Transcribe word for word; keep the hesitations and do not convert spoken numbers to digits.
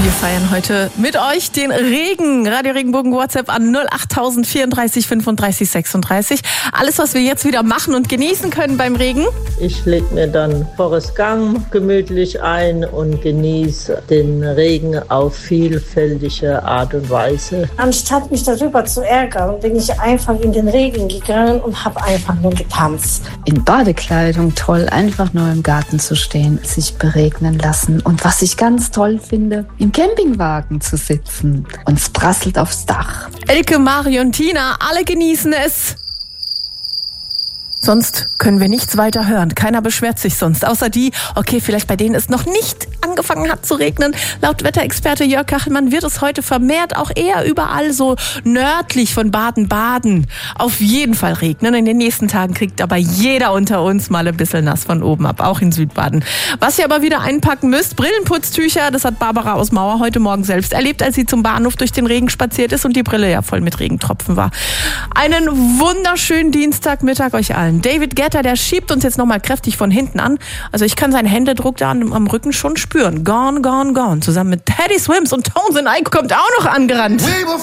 Wir feiern heute mit euch den Regen. Radio Regenbogen WhatsApp an null acht tausend vierunddreißig fünfunddreißig sechsunddreißig. Alles, was wir jetzt wieder machen und genießen können beim Regen. Ich leg mir dann Forrest Gump gemütlich ein und genieße den Regen auf vielfältige Art und Weise. Anstatt mich darüber zu ärgern, bin ich einfach in den Regen gegangen und habe einfach nur getanzt. In Badekleidung toll, einfach nur im Garten zu stehen, sich beregnen lassen. Und was ich ganz toll finde, im Campingwagen zu sitzen und es prasselt aufs Dach. Elke, Mari und Tina, alle genießen es. Sonst können wir nichts weiter hören. Keiner beschwert sich sonst, außer die, okay, vielleicht bei denen es noch nicht angefangen hat zu regnen. Laut Wetterexperte Jörg Kachelmann wird es heute vermehrt auch eher überall so nördlich von Baden-Baden auf jeden Fall regnen. In den nächsten Tagen kriegt aber jeder unter uns mal ein bisschen nass von oben ab, auch in Südbaden. Was ihr aber wieder einpacken müsst, Brillenputztücher, das hat Barbara aus Mauer heute Morgen selbst erlebt, als sie zum Bahnhof durch den Regen spaziert ist und die Brille ja voll mit Regentropfen war. Einen wunderschönen Dienstagmittag euch allen. David Guetta, der schiebt uns jetzt nochmal kräftig von hinten an. Also ich kann seinen Händedruck da am Rücken schon spüren. Gone, gone, gone. Zusammen mit Teddy Swims und Tones and I kommt auch noch angerannt.